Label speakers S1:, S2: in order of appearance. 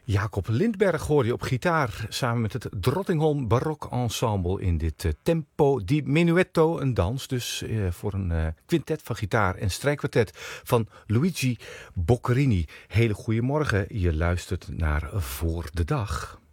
S1: Jacob Lindberg hoor je op gitaar samen met het Drottningholm Barok Ensemble in dit Tempo di Menuetto, een dans dus voor een quintet van gitaar en strijkkwartet van Luigi Boccherini. Hele goede morgen, je luistert naar Voor de Dag.